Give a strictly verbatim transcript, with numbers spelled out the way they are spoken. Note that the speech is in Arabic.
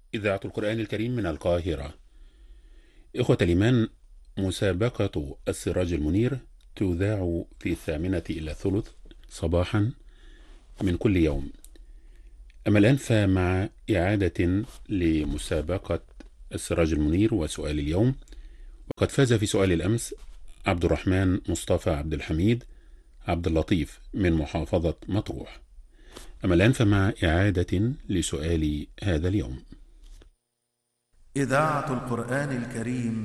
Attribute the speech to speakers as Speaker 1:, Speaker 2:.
Speaker 1: إذاعة القرآن الكريم من القاهرة. إخوة الإيمان، مسابقة السراج المنير تذاع في الثامنة إلى الثلث صباحا من كل يوم. أما الآن فمع إعادة لمسابقة السراج المنير وسؤال اليوم، وقد فاز في سؤال الأمس عبد الرحمن مصطفى عبد الحميد عبد اللطيف من محافظة مطروح. أما الآن فمع إعادة لسؤال هذا اليوم.
Speaker 2: إذاعة القرآن الكريم